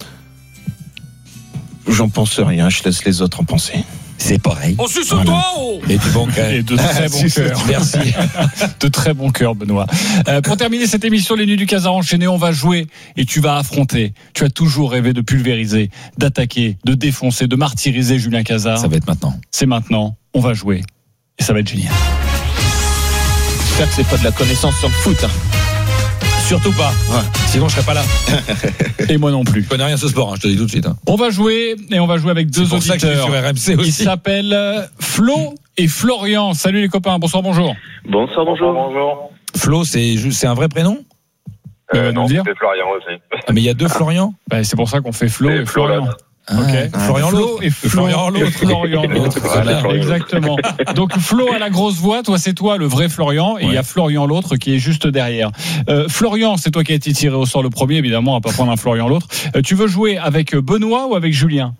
J'en pense rien, je laisse les autres en penser. C'est pareil. On suce toi, oh Et du bon cœur. Et de très bons cœurs. Merci. De très bons cœurs, Benoît. Euh, pour terminer cette émission, les Nuits du Casar enchaîné, on va jouer et tu vas affronter. Tu as toujours rêvé de pulvériser, d'attaquer, de défoncer, de martyriser Julien Cazard. Ça va être maintenant. C'est maintenant. On va jouer et ça va être génial. J'espère que c'est pas de la connaissance sur le foot. Hein. Surtout pas. Ouais. Sinon, je serais pas là. Et moi non plus. Je connais rien ce sport, hein, je te dis tout de suite. Hein. On va jouer et on va jouer avec deux C'est pour auditeurs. ça que je suis sur R M C aussi. Ils s'appellent Flo et Florian. Salut les copains. Bonsoir, bonjour. Bonsoir, bonjour. Bonjour. Flo, c'est juste, c'est un vrai prénom? Euh, nous non, le dire c'est Florian aussi. Ah, mais il y a deux Florian? Bah, c'est pour ça qu'on fait Flo Et et Florian. Flo, Ok. Ah, Florian Flo l'autre. et Florian Florian l'autre. et Florian l'autre. Voilà. Exactement. Donc Flo a la grosse voix, toi c'est toi le vrai Florian et il Ouais. y a Florian l'autre qui est juste derrière. Euh, Florian, c'est toi qui as été tiré au sort le premier, évidemment, on va pas prendre un Florian l'autre. Euh, tu veux jouer avec Benoît ou avec Julien?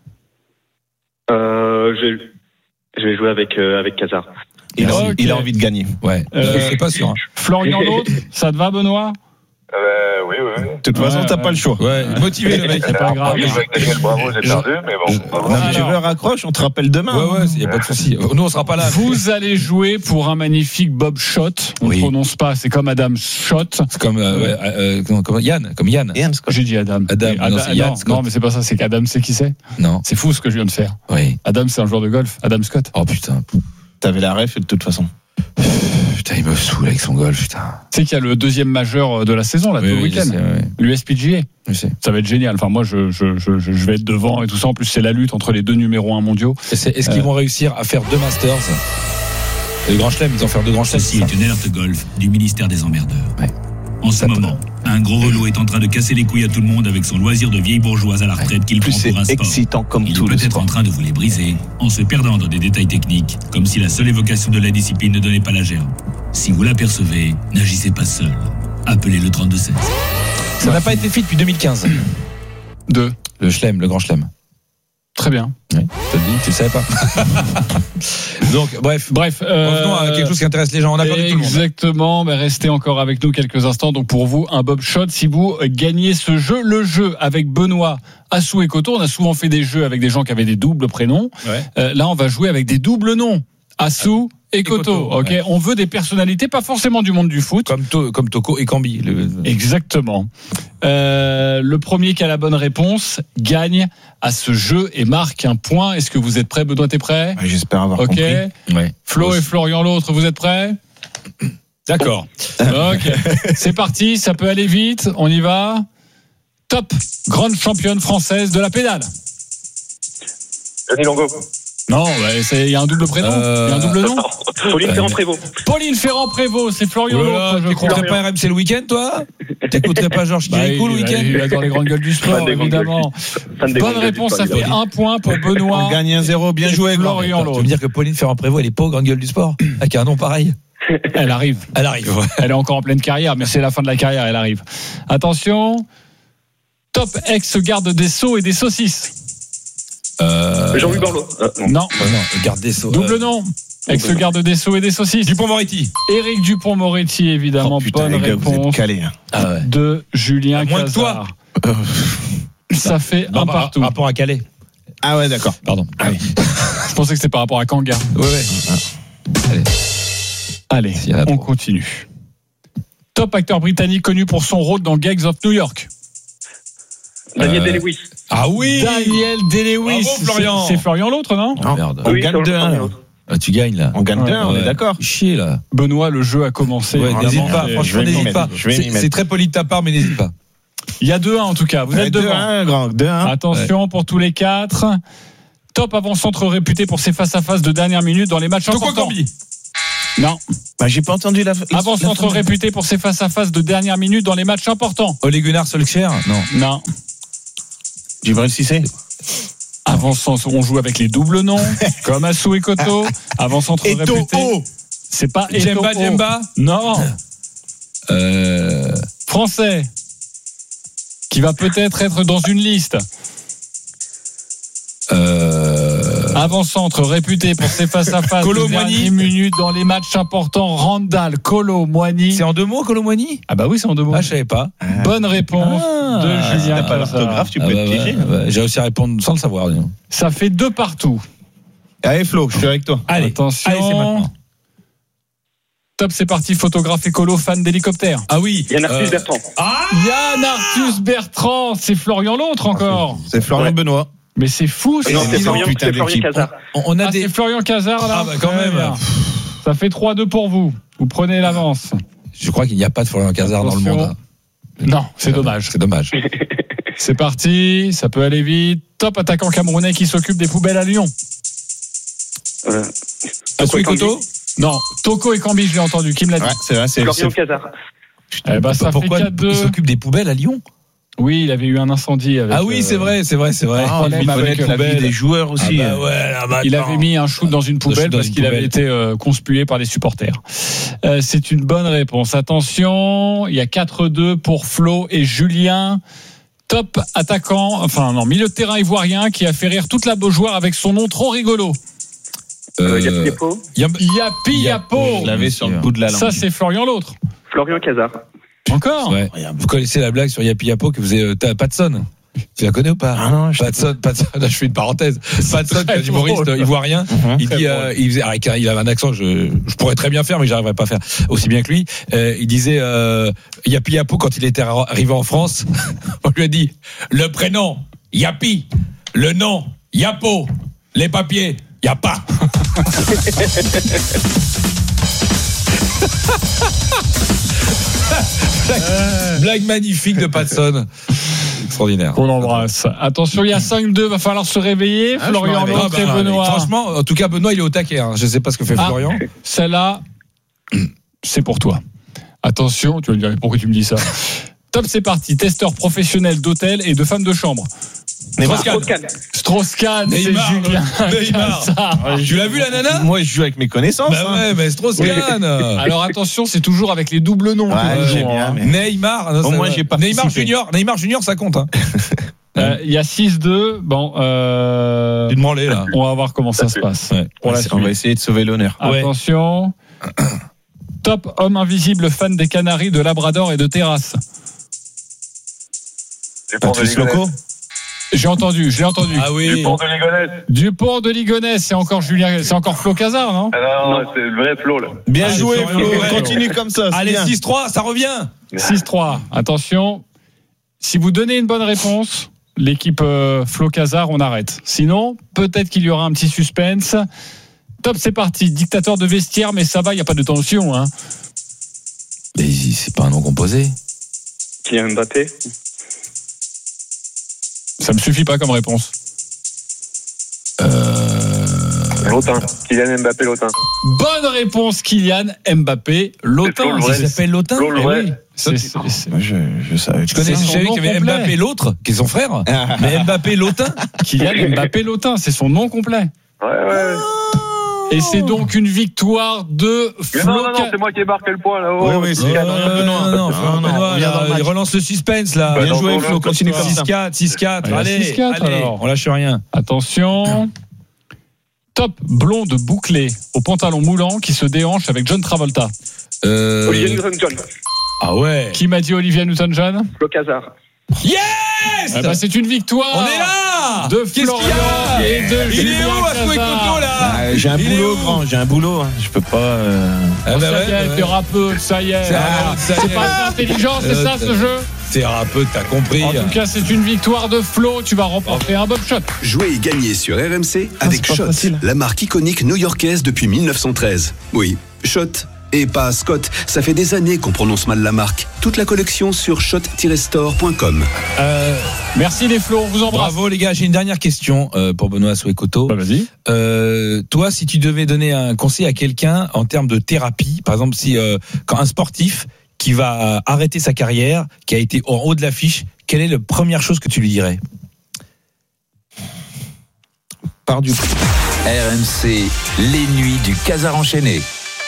Euh, je, je vais jouer avec, euh, avec Cazard. Il, a, Ok. envie- il a envie de gagner. Ouais. Euh, C'est pas sûr. Hein. Florian l'autre, ça te va Benoît? Euh, oui, oui. De toute façon, Ouais, t'as ouais. pas le choix. Ouais. Motivé le mec. C'est pas grave. J'ai joué avec Daniel Bravo, j'ai perdu, mais bon. Non, mais tu Alors. veux raccroche, on te rappelle demain. Ouais, ouais, il y a pas de souci. Nous, on sera pas là. Vous allez jouer pour un magnifique Bob Shot. On ne Oui. prononce pas, c'est comme Adam Shot. C'est comme, euh, ouais, euh, comme, comme Yann, comme Yann. Yann, c'est quoi? J'ai dit Adam. Adam, Et non, c'est Yann non, Scott. non, mais c'est pas ça, c'est qu'Adam sait qui c'est. Non. C'est fou ce que je viens de faire. Oui. Adam, c'est un joueur de golf. Adam Scott. Oh putain. T'avais la ref de toute façon. Putain, il me saoule avec son golf, putain. Tu sais qu'il y a le deuxième majeur de la saison, là, Oui, tout le oui, je week-end. sais, oui. L'U S P G A. Je sais. Ça va être génial. Enfin, moi, je, je, je, je vais être devant et tout ça. En plus, c'est la lutte entre les deux numéros un mondiaux. Est-ce est-ce qu'ils Euh. vont réussir à faire deux Masters? Les grands chelems, ils vont faire deux grands chelems. Ceci est une alerte golf du ministère des emmerdeurs. Ouais. En ce moment, un gros relou est en train de casser les couilles à tout le monde avec son loisir de vieille bourgeoise à la retraite qu'il Plus prend c'est pour un sport. excitant comme Il est tout le peut-être sport. en train de vous les briser en se perdant dans des détails techniques, comme si la seule évocation de la discipline ne donnait pas la gerbe. Si vous l'apercevez, n'agissez pas seul. Appelez le trente-deux seize. Ça n'a pas été fait depuis deux mille quinze. Deux. Le chelem, le grand chelem. Très bien. Oui, je te le dis, tu le savais pas. Donc, bref. Bref. euh, Revenons à quelque chose qui intéresse les gens. On a perdu tout le monde. Exactement. Ben, restez encore avec nous quelques instants. Donc, pour vous, un Bob Shot, si vous gagnez ce jeu, le jeu avec Benoît, Assou et Coto. On a souvent fait des jeux avec des gens qui avaient des doubles prénoms. Ouais. Euh, là, on va jouer avec des doubles noms. Assou et Coto. Coto, Ok. ouais. On veut des personnalités, pas forcément du monde du foot. Comme, to, comme Toko et Cambi. Le... Exactement. Euh, le premier qui a la bonne réponse gagne à ce jeu et marque un point. Est-ce que vous êtes prêts? Benoît, t'es prêt? Ouais, j'espère avoir Ok. compris. Ouais. Flo et Florian l'autre, vous êtes prêts? D'accord. Ok. C'est parti, ça peut aller vite. On y va. Top. Grande championne française de la pédale. Denis Longo. Non, ouais, c'est- il y a un double prénom. Euh, Il y a un double nom. Pauline Ferrand-Prévôt. Pauline Ferrand-Prévôt, c'est Florian Oh là l'autre, là, je crois. t'écouterais pas R M C le week-end, toi? T'écouterais pas Georges Bah, Kirikou le il, week-end? il adore les grandes gueules du sport, Fan des grandes évidemment. Fan des Bonne grandes réponse, ça gueules du fait sport, un point pour Benoît. On gagne un zéro, bien et joué. Florian Tu veux me l'autre. dire que Pauline Ferrand-Prévôt, elle est pas aux grandes gueules du sport? Avec un nom pareil? Elle arrive. Elle arrive. Elle est encore en pleine carrière, mais c'est la fin de la carrière, elle arrive. Attention. Top ex-garde des Sceaux et des saucisses. Euh... Jean-Louis Borloo. Euh, non. Non. Oh non, garde des Sceaux. Double Euh, nom. Ex-garde des Sceaux et des saucisses. Dupond-Moretti. Éric Dupond-Moretti, évidemment. Oh putain, Bonne les gars, vous êtes réponse calés. Hein. Ah ouais. de Julien Moins que Cazard. toi. Ça fait Non, un par- partout. Par rapport à Calais. Ah ouais, d'accord. Pardon. Allez. Je pensais que c'était par rapport à Kanga. Ouais, ouais. Allez. Allez, S'il y en a on trop. continue. Top acteur britannique connu pour son rôle dans Gangs of New York. Daniel Euh, Day-Lewis. Ah oui. Daniel Day-Lewis. Bravo, Florian. C'est c'est Florian l'autre, non? Oh, merde. On Oui, gagne sur le deux un. premier là. autre. Ah, tu gagnes là. On gagne Ouais, deux, on ouais. est d'accord. Chier là. Benoît, le jeu a commencé. Ouais, Vraiment, n'hésite pas, c'est- franchement, je vais m'y n'hésite mettre, pas. je vais m'y C'est mettre. c'est très poli de ta part, mais n'hésite pas. Il y a deux un en tout cas. Vous êtes deux devant. un, grand, deux un. Attention pour tous les quatre. Top avant-centre réputé pour ses face-à-face de dernière minute dans les matchs Toko importants. Kambi. Non. Bah, j'ai pas entendu la. la- Avant-centre la- réputé pour ses face-à-face de dernière minute dans les matchs importants. Ole Gunnar Solskjaer. Non. Non. Djibril Cissé. Avant-centre, on joue avec les doubles noms, comme Assou et Koto. Avant-centre Eto'o. réputé. C'est pas Djemba Eto'o. Djemba. Non. Euh. Français. Qui va peut-être être dans une liste. Euh. Avant-centre réputé pour ses face-à-face Kolo de Muani. dernière minute dans les matchs importants. Randall, Kolo Muani. C'est en deux mots, Colomboigny? Ah bah oui, c'est en deux mots. Ah, je savais pas. Bonne réponse Ah, de Si Julien t'as pas Cazard. l'orthographe, tu Ah peux bah te ouais, piéger. ouais. J'ai réussi à répondre sans le savoir. dis donc. Ça fait deux partout. Allez, Flo, je suis avec toi. Allez, Attention. allez, c'est maintenant. Top, c'est parti. Photographe écolo, fan d'hélicoptère. Ah oui. Yann Arthus euh, Bertrand. Yann Arthus Bertrand. C'est Florian l'autre encore. C'est Florian Ouais. Benoît. Mais c'est fou. Non, ça. c'est Florian, putain c'est Florian d'équipe. Cazard. On, on a Ah, des. c'est Florian Cazard là. Ah bah quand Très même. bien. Ça fait trois deux pour vous. Vous prenez l'avance. Je crois qu'il n'y a pas de Florian Cazard dans le Attention. monde. hein. Non, c'est dommage. C'est dommage. C'est parti. Ça peut aller vite. Top attaquant camerounais qui s'occupe des poubelles à Lyon. Euh, Assou et Koto. Non, Toko et Kambi, je l'ai entendu. Qui me l'a dit? Ouais, c'est vrai, c'est. Florian c'est- Cazard. Eh ben, ça Pourquoi fait quatre deux. il s'occupe des poubelles à Lyon? Oui, il avait eu un incendie. Avec, Ah oui, c'est euh, vrai, c'est vrai, c'est vrai. Ah, on Problème lui avec connaître les la vie poubelles. des joueurs aussi. Ah bah ouais, là, bah, Il attends. avait mis un shoot dans une poubelle Dans parce une qu'il avait poubelle. été euh, conspué par les supporters. Euh, c'est une bonne réponse. Attention, il y a quatre deux pour Flo et Julien. Top attaquant, enfin non, milieu de terrain ivoirien qui a fait rire toute la Beaujoire avec son nom trop rigolo. Euh, Yapi Euh, Yapo. Yam- Yapi Yapo. Je l'avais sur le bout de la langue. Ça, c'est Florian l'autre. Florian Cazard. Encore Ouais. Vous connaissez la blague sur Yapi Yapo que vous avez euh, Patson? Tu la connais ou pas? Ah non, je Patson, Patson, là, je fais une parenthèse. Patson, très un humoriste drôle. ivoirien, Mhm. il dit, euh, il faisait, avec un- il avait un accent, je, je pourrais très bien faire, mais j'arriverais pas à faire aussi bien que lui. Euh, il disait, euh, Yapi Yapo, quand il était arrivé en France, on lui a dit, le prénom, Yapi, le nom, Yapo, les papiers, y a pas. blague, blague magnifique de Patson. Extraordinaire. Qu'on embrasse. Attention, il y a cinq deux, va falloir se réveiller. Ah, Florian je me l'autre et Ah bah, Benoît. Franchement, en tout cas, Benoît, il est au taquet. Hein. Je sais pas ce que fait Ah. Florian. Celle-là, c'est pour toi. Attention, tu vas me dire pourquoi tu me dis ça. Top, c'est parti. Testeur professionnel d'hôtel et de femme de chambre. Neymar. Strauss-Kahn. Strauss-Kahn, c'est Neymar, Julien. Neymar. Cazard. Tu l'as vu la nana? Moi, je joue avec mes connaissances. Bah hein. ouais, mais Strauss-Kahn. Alors attention, c'est toujours avec les doubles noms. Ouais, que nous j'ai jouons, bien, hein. mais- Neymar. non, Au ça moins, va. j'ai Neymar participé. Junior. Neymar Junior, ça compte. Hein. Euh, Il y a six deux. Bon, euh, Tu demandé là. on va voir comment ça se passe. Ouais. Pour la on suite. va essayer de sauver l'honneur. Ouais. Attention. Top homme invisible fan des Canaries, de Labrador et de Terrasse. Dupont de Patrice Ligonnès. Loco. J'ai entendu, je l'ai entendu. Ah oui. Dupont de Ligonnès. Dupont de Ligonnès, c'est encore Julien, c'est encore Flo Cazard, non? Ah non, non, c'est le vrai Flo, là. Bien Ah, joué, c'est Flo. Florian. Continue comme ça. c'est Allez, bien. six trois, ça revient. six trois. Attention. Si vous donnez une bonne réponse, l'équipe euh, Flo Cazard, on arrête. Sinon, peut-être qu'il y aura un petit suspense. Top, c'est parti. Dictateur de vestiaire, mais ça va, il n'y a pas de tension, hein. Mais c'est pas un nom composé. Kylian Mbappé. Ça me suffit pas comme réponse. Lotin. Kylian Mbappé Lotin. Bonne réponse, Kylian Mbappé, Lotin. C'est Flo le vrai. Il s'appelle Lotin. Flo le Eh vrai. oui, c'est- c'est- c'est- Moi, je, je savais. Je connais, C'est je son savais nom qu'il y avait complet. Mbappé l'autre, qui est son frère. Mais Mbappé Lotin. Kylian Mbappé Lotin, c'est son nom complet. Ouais, ouais. Et c'est donc une victoire de Mais Flo non, non, non, Ca- c'est moi qui ai marqué le point, là-haut. Oui, oui, c'est Non, Adrien non, Benoît. non, non, Non, Florent non, Benoît, on vient là, dans le match. il relance le suspense là. Bah, Bien donc, joué, on Flo. lance Continue comme comme six ça. quatre, six quatre. Allez, Allez, six quatre, allez, alors. on lâche rien. Attention. Top blonde bouclée au pantalon moulant qui se déhanche avec John Travolta. Euh, Olivier Newton-John. Ah ouais. Qui m'a dit Olivia Newton-John? Flo Cazard. Yes. Eh ben, c'est une victoire. On est là. De Qu'est-ce qu'il y Florian a et de Il est Julien où Assou et Cazard. Koto là? Ah, j'ai un Il est boulot, où grand. J'ai un boulot. hein. Je peux pas. euh, Ah bah Ça ouais, y est, ouais. t'es rappeux, ça y est. Ça y est, Ah, ça y C'est est. pas assez intelligent, c'est Euh, ça ce jeu? Thérapeute, t'as compris. En tout cas, c'est une victoire de Flo. Tu vas remporter un Bob Shot. Jouer et gagner sur R M C avec c'est pas Shot, facile. la marque iconique new-yorkaise depuis dix-neuf cent treize. Oui, Shot. Et pas Scott, ça fait des années qu'on prononce mal la marque. Toute la collection sur shot tiret store point com. Euh, merci les Flo, on vous embrasse. Bravo les gars, j'ai une dernière question euh, pour Benoît Souekoto. Bah, vas-y. Euh, toi, si tu devais donner un conseil à quelqu'un en termes de thérapie, par exemple, si euh, quand un sportif qui va arrêter sa carrière, qui a été en haut de l'affiche, quelle est la première chose que tu lui dirais ? Par du R M C, les nuits du Casar enchaîné.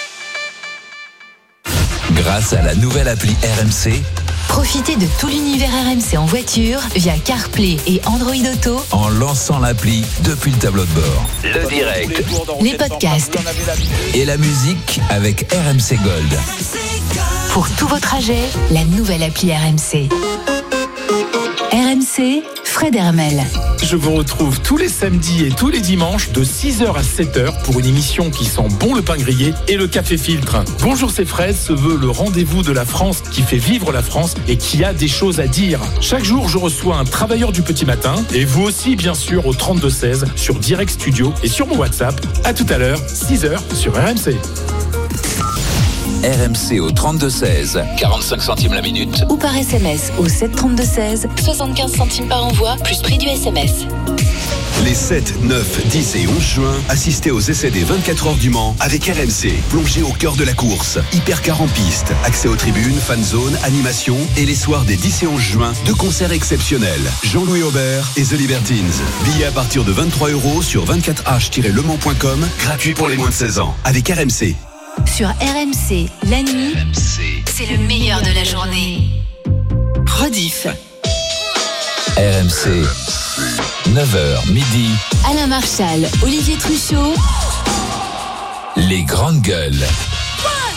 Grâce à la nouvelle appli R M C, Profitez de tout l'univers R M C en voiture via CarPlay et Android Auto, en lançant l'appli depuis le tableau de bord. Le direct les podcasts et la musique avec R M C Gold. pour tous vos trajets, la nouvelle appli R M C. R M C, Fred Hermel. Je vous retrouve tous les samedis et tous les dimanches de six heures à sept heures pour une émission qui sent bon le pain grillé et le café filtre. Bonjour, c'est Fred se veut le rendez-vous de la France qui fait vivre la France et qui a des choses à dire. Chaque jour, je reçois un travailleur du petit matin et vous aussi, bien sûr, au trente-deux seize sur Direct Studio et sur mon WhatsApp. À tout à l'heure, six heures sur R M C. R M C au trente-deux seize, quarante-cinq centimes la minute. Ou par S M S au sept trente-deux seize, soixante-quinze centimes par envoi, plus prix du S M S. Les sept, neuf, dix et onze juin, assistez aux essais des vingt-quatre heures du Mans avec R M C. Plongez au cœur de la course. Hypercar en piste, accès aux tribunes, fan zone, animation et les soirs des dix et onze juin, deux concerts exceptionnels. Jean-Louis Aubert et The Libertines. Billets à partir de vingt-trois euros sur vingt-quatre h tiret le mans point com, gratuit pour les moins de seize ans. Avec R M C. Sur R M C, la nuit, c'est le meilleur de la journée. Rediff. R M C, neuf heures midi. Alain Marchal, Olivier Truchot. Les grandes gueules.